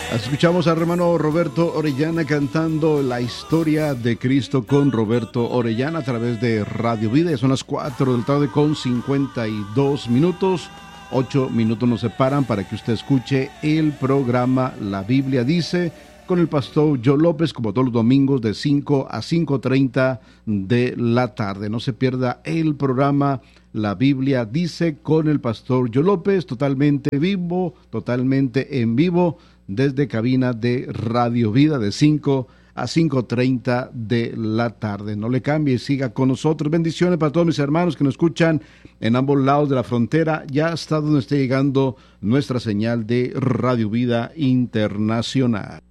Escuchamos al hermano Roberto Orellana cantando la historia de Cristo con Roberto Orellana a través de Radio Vida. Son las 4 de la tarde con 52 minutos. 8 minutos nos separan para que usted escuche el programa La Biblia Dice con el pastor Joe López, como todos los domingos de 5 a 5:30 de la tarde. No se pierda el programa La Biblia Dice con el pastor Joe López, totalmente vivo, totalmente en vivo, desde cabina de Radio Vida de 5 a 5:30 de la tarde. No le cambie, siga con nosotros. Bendiciones para todos mis hermanos que nos escuchan en ambos lados de la frontera, ya hasta donde esté llegando nuestra señal de Radio Vida Internacional.